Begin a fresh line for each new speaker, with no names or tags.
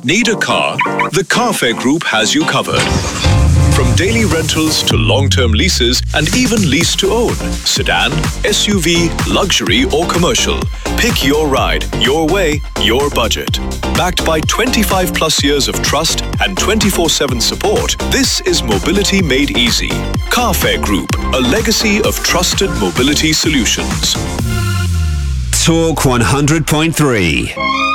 Need a car? The Carfair Group has you covered. From daily rentals to long-term leases and even lease to own. Sedan, SUV, luxury or commercial. Pick your ride, your way, your budget. Backed by 25 plus years of trust and 24/7 support, this is mobility made easy. Carfair Group, a legacy of trusted mobility solutions.
Talk 100.3.